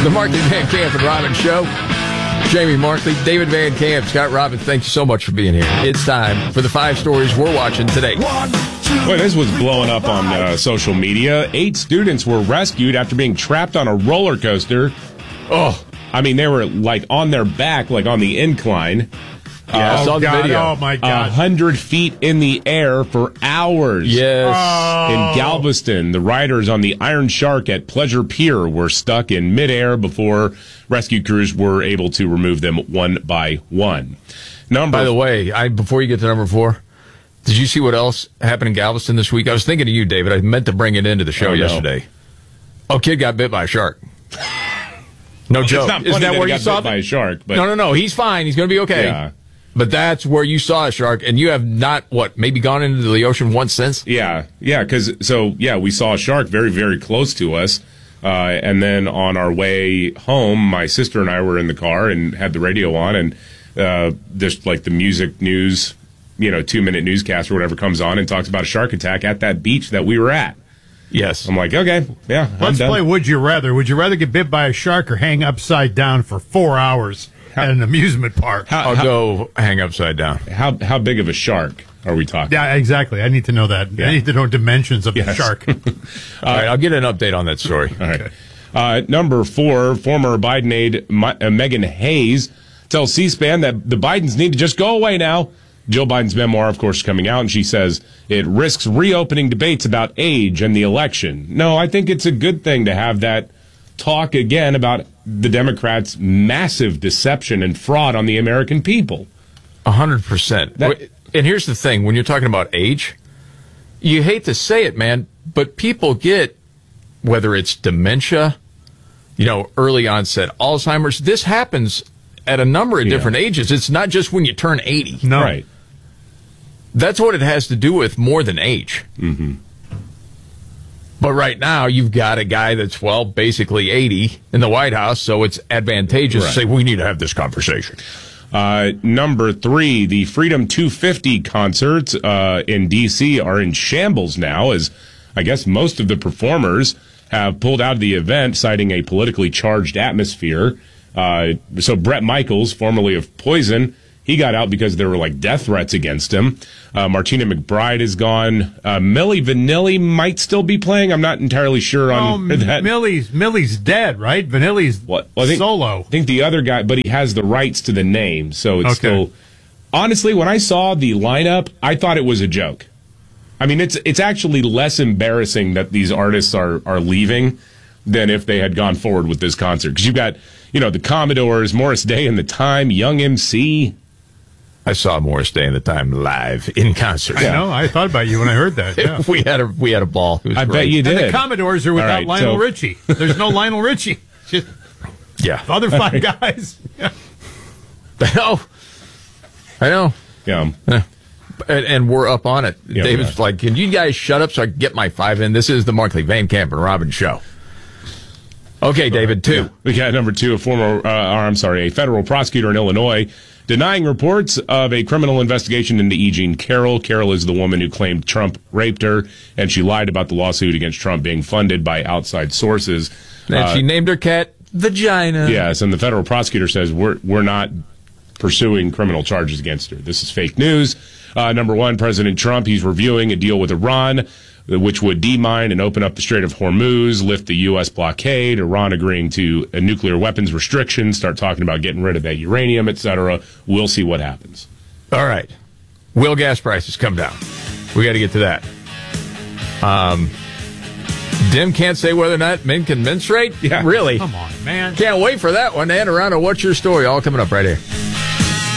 The Markley Van Camp and Robbins Show. Jamie Markley, David Van Camp, Scott Robbins, thank you so much for being here. It's time for the 5 stories we're watching today. Well, this was blowing up on social media. 8 students were rescued after being trapped on a roller coaster. Oh, I mean, they were like on their back, like on the incline. yeah, I saw the video. Oh, my God. 100 feet in the air for hours. Yes. In Galveston, the riders on the Iron Shark at Pleasure Pier were stuck in midair before rescue crews were able to remove them one by one. By the way, before you get to number 4, did you see what else happened in Galveston this week? I was thinking of you, David. I meant to bring it into the show yesterday. Oh, kid got bit by a shark. No joke. It's not funny Isn't that that where he you got saw bit by a shark? But No. He's fine. He's going to be okay. Yeah. But that's where you saw a shark, and you have not, maybe gone into the ocean once since? Yeah, we saw a shark very, very close to us. And then on our way home, my sister and I were in the car and had the radio on, and there's like the music news, 2-minute newscast or whatever comes on and talks about a shark attack at that beach that we were at. Yes. I'm like, okay, yeah, Let's play Would You Rather. Would you rather get bit by a shark or hang upside down for 4 hours at an amusement park? I'll go hang upside down. How big of a shark are we talking? Yeah, exactly. I need to know that. Yeah. I need to know dimensions of the shark. All right, I'll get an update on that story. All right. Number 4, former Biden aide Meghan Hayes tells C-SPAN that the Bidens need to just go away now. Jill Biden's memoir, of course, is coming out, and she says it risks reopening debates about age and the election. No, I think it's a good thing to have that talk again about the Democrats' massive deception and fraud on the American people. 100%. And here's the thing. When you're talking about age, you hate to say it, man, but people get, whether it's dementia, early onset Alzheimer's, this happens at a number of different ages. It's not just when you turn 80. No. Right. That's what it has to do with more than age. Mm-hmm. But right now, you've got a guy that's, basically 80 in the White House, so it's advantageous to say, we need to have this conversation. Number 3, the Freedom 250 concerts in D.C. are in shambles now, as I guess most of the performers have pulled out of the event, citing a politically charged atmosphere. So Bret Michaels, formerly of Poison, he got out because there were like death threats against him. Martina McBride is gone. Milli Vanilli might still be playing. I'm not entirely sure on that. Millie's dead, right? Vanilli's solo. I think the other guy, but he has the rights to the name, so it's still. Honestly, when I saw the lineup, I thought it was a joke. I mean, it's actually less embarrassing that these artists are leaving than if they had gone forward with this concert. Because you've got, the Commodores, Morris Day and the Time, Young MC. I saw Morris Day and the Time live in concert. I know. I thought about you when I heard that. Yeah. we had a ball. It was I great. bet you did. And the Commodores are without Lionel Richie. There's no Lionel Richie. Just the other 5 guys. Yeah. I know. Yeah. And we're up on it. Yeah, David's like, can you guys shut up so I can get my 5 in? This is the Markley, Van Camp, and Robbins Show. Okay, David, 2. Yeah. We got number 2, a federal prosecutor in Illinois denying reports of a criminal investigation into E. Jean Carroll. Carroll is the woman who claimed Trump raped her, and she lied about the lawsuit against Trump being funded by outside sources. And she named her cat Vagina. Yes, and the federal prosecutor says we're not pursuing criminal charges against her. This is fake news. Number 1, President Trump, he's reviewing a deal with Iran, which would demine and open up the Strait of Hormuz, lift the U.S. blockade, Iran agreeing to a nuclear weapons restrictions, start talking about getting rid of that uranium, etc. We'll see what happens. All right. Will gas prices come down? We got to get to that. Dim can't say whether or not men can menstruate? Yeah. Really? Come on, man. Can't wait for that one. And around What's Your Story? All coming up right here.